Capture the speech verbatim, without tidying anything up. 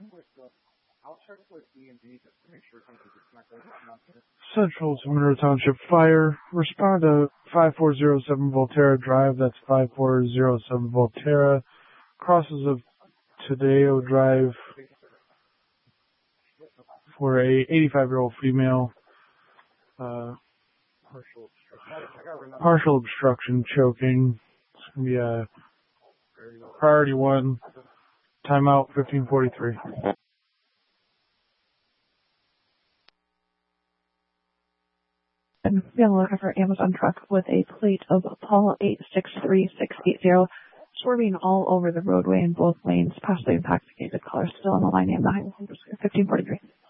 Central to Monroe Township Fire. Respond to five four zero seven Volterra Drive. That's five four zero seven Volterra. Crosses of Tadeo Drive for a eighty-five-year-old female. Uh, partial obstruction, choking. It's going to be a priority one. Timeout fifteen forty-three. And be on the lookout for Amazon truck with a plate of Paul eight six three six eight zero, swerving all over the roadway in both lanes, possibly intoxicated. Caller still on the line, and the highway fifteen forty-three.